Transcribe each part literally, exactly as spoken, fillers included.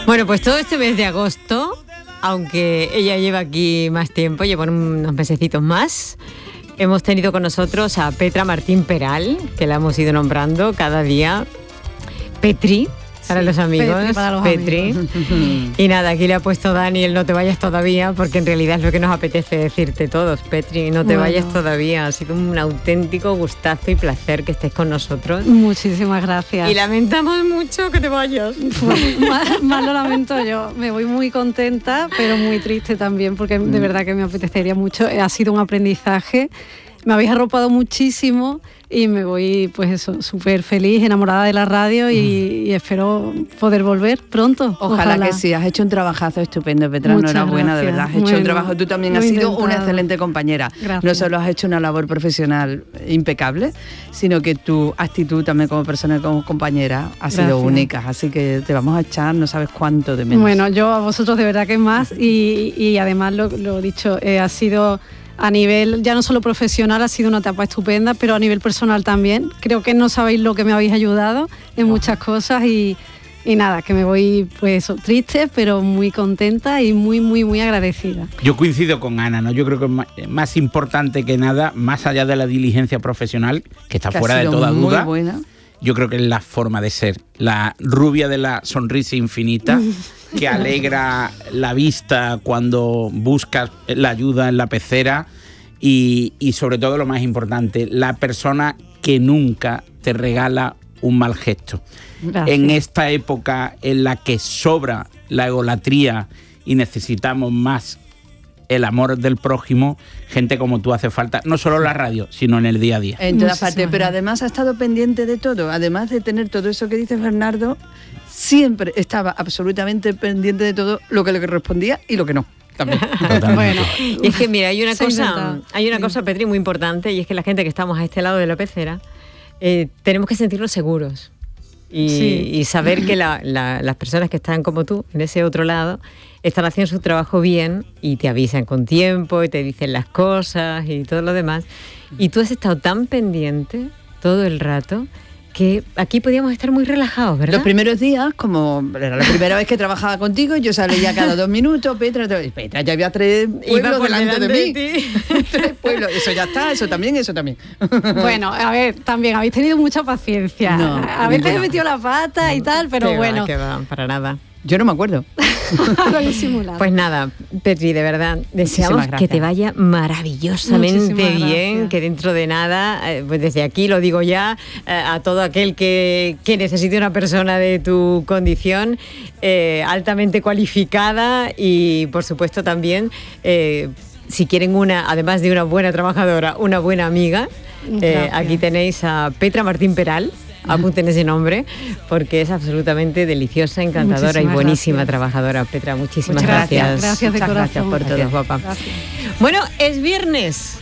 Bueno, pues todo este mes de agosto, aunque ella lleva aquí más tiempo, lleva unos mesecitos más, hemos tenido con nosotros a Petra Martín Peral, que la hemos ido nombrando cada día. Petri, para sí, los amigos. Petri. Para los Petri. amigos. Y nada, aquí le ha puesto Dani el no te vayas todavía, porque en realidad es lo que nos apetece decirte todos. Petri, no te Bueno. vayas todavía. Ha sido un auténtico gustazo y placer que estés con nosotros. Muchísimas gracias. Y lamentamos mucho que te vayas. más, más lo lamento yo. Me voy muy contenta, pero muy triste también, porque de verdad que me apetecería mucho. Ha sido un aprendizaje. Me habéis arropado muchísimo y me voy, pues eso, súper feliz, enamorada de la radio y, y espero poder volver pronto. Ojalá, Ojalá que sí. Has hecho un trabajazo estupendo, Petra. Muchas Enhorabuena, gracias. de verdad. Has hecho Bueno, un trabajo. Tú también lo has he sido intentado. una excelente compañera. Gracias. No solo has hecho una labor profesional impecable, sino que tu actitud también como persona y como compañera ha Gracias. sido única. Así que te vamos a echar no sabes cuánto de menos. Bueno, yo a vosotros de verdad que más y, y además lo, lo dicho, eh, ha sido... A nivel, ya no solo profesional, ha sido una etapa estupenda, pero a nivel personal también. Creo que no sabéis lo que me habéis ayudado en muchas cosas y, y nada, que me voy pues triste, pero muy contenta y muy, muy, muy agradecida. Yo coincido con Ana, ¿no? Yo creo que es más, más importante que nada, más allá de la diligencia profesional, que está Que ha fuera de sido toda muy duda, buena. yo creo que es la forma de ser. La rubia de la sonrisa infinita, que alegra la vista cuando buscas la ayuda en la pecera y, y sobre todo lo más importante, la persona que nunca te regala un mal gesto. Gracias. En esta época en la que sobra la egolatría y necesitamos más el amor del prójimo, gente como tú hace falta, no solo en la radio, sino en el día a día. En todas Muchísimas partes, pero gracias. además ha estado pendiente de todo. Además de tener todo eso que dice Bernardo, siempre estaba absolutamente pendiente de todo lo que le correspondía y lo que no. También. Bueno, Y es que mira, hay una Se ha cosa, inventado. hay una Sí. cosa, Petri, muy importante, y es que la gente que estamos a este lado de la pecera eh, tenemos que sentirnos seguros y, Sí. y saber que la- la- las personas que están como tú en ese otro lado están haciendo su trabajo bien y te avisan con tiempo y te dicen las cosas y todo lo demás. Y tú has estado tan pendiente todo el rato que aquí podíamos estar muy relajados, ¿verdad? Los primeros días, como era la primera vez que trabajaba contigo, yo salía cada dos minutos, Petra, Petra, ya había tres pueblos por delante, delante de mí. de ti. Tres pueblos, eso ya está, eso también, eso también. bueno, a ver, también habéis tenido mucha paciencia. No, a veces he ninguna. metido la pata y tal, pero Que va, bueno, que va, para nada. Yo no me acuerdo. lo he disimulado. Pues nada, Petri, de verdad, deseamos Muchísimas gracias. que te vaya maravillosamente Muchísimas bien, gracias. que dentro de nada, eh, pues desde aquí lo digo ya, eh, a todo aquel que, que necesite una persona de tu condición, eh, altamente cualificada y por supuesto también, eh, si quieren una, además de una buena trabajadora, una buena amiga, eh, Gracias. aquí tenéis a Petra Martín Peral. Apunten ese nombre porque es absolutamente deliciosa, encantadora Muchísimas y buenísima gracias. trabajadora. Petra, muchísimas Muchas gracias. gracias. Gracias de Muchas corazón. gracias por todo, Gracias. guapa. Gracias. Bueno, es viernes.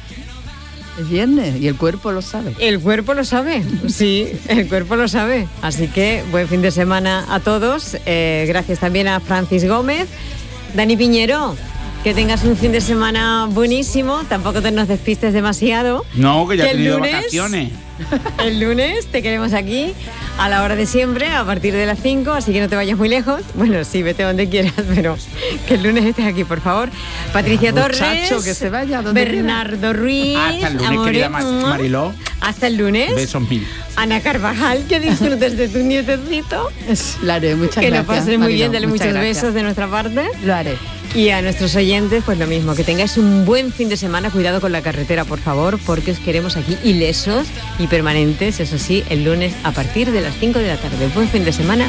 Es viernes y el cuerpo lo sabe. El cuerpo lo sabe. Sí, el cuerpo lo sabe. Así que buen fin de semana a todos. Eh, gracias también a Francis Gómez. Dani Piñero, que tengas un fin de semana buenísimo. Tampoco te nos despistes demasiado. No, que ya he el tenido lunes- vacaciones. El lunes te queremos aquí a la hora de siempre, a partir de las cinco, así que no te vayas muy lejos. Bueno, sí, vete donde quieras, pero que el lunes estés aquí, por favor. Patricia Torres, Muchacho, que se vaya donde Bernardo Ruiz, Hasta el lunes, amore, querida Ma- mua. Mariló. Hasta el lunes. Besos mil. Ana Carvajal, que disfrutes de tu nietecito. Lo haré, muchas Que gracias. lo pases muy Mariló, bien, dale muchas muchos gracias. besos de nuestra parte. Lo haré. Y a nuestros oyentes, pues lo mismo, que tengáis un buen fin de semana, cuidado con la carretera, por favor, porque os queremos aquí ilesos y permanentes, eso sí, el lunes a partir de las cinco de la tarde. Buen fin de semana.